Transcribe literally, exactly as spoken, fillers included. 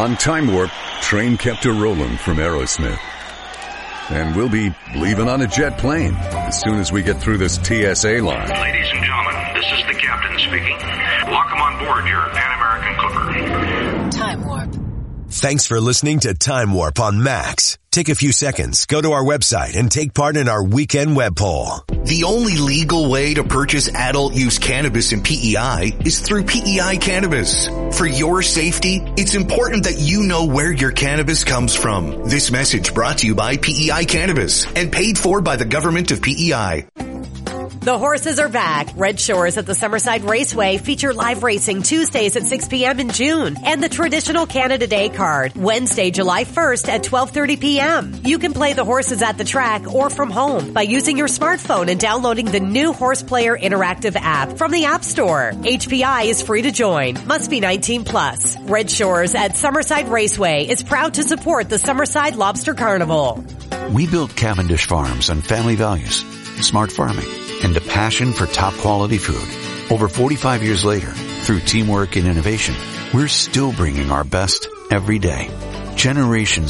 On Time Warp, Train Kept a Rollin' from Aerosmith. And we'll be leaving on a jet plane as soon as we get through this T S A line. Ladies and gentlemen, this is the captain speaking. Welcome on board your Pan American Clipper. Time Warp. Thanks for listening to Time Warp on Max. Take a few seconds, go to our website, and take part in our weekend web poll. The only legal way to purchase adult use cannabis in P E I is through P E I Cannabis. For your safety, it's important that you know where your cannabis comes from. This message brought to you by P E I Cannabis and paid for by the government of P E I. The horses are back. Red Shores at the Summerside Raceway feature live racing Tuesdays at six p.m. in June and the traditional Canada Day card Wednesday, July first at twelve thirty p.m. You can play the horses at the track or from home by using your smartphone and downloading the new Horse Player Interactive app from the App Store. H P I is free to join. Must be nineteen plus. Red Shores at Summerside Raceway is proud to support the Summerside Lobster Carnival. We built Cavendish Farms on family values, smart farming, and a passion for top quality food. Over forty-five years later, through teamwork and innovation, we're still bringing our best every day. Generations